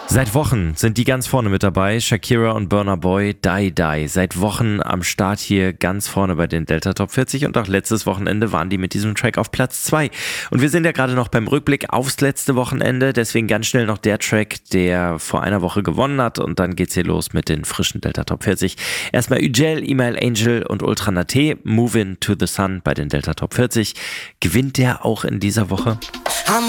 Seit Wochen sind die ganz vorne mit dabei. Shakira und Burna Boy, Die Die. Seit Wochen am Start hier ganz vorne bei den Delta Top 40 und auch letztes Wochenende waren die mit diesem Track auf Platz 2. Und wir sind ja gerade noch beim Rückblick aufs letzte Wochenende, deswegen ganz schnell noch der Track, der vor einer Woche gewonnen hat und dann geht's hier los mit den frischen Delta Top 40. Erstmal Üjel, Email Angel und Ultra Nate, Movin' to the Sun bei den Delta Top 40. Gewinnt der auch in dieser Woche?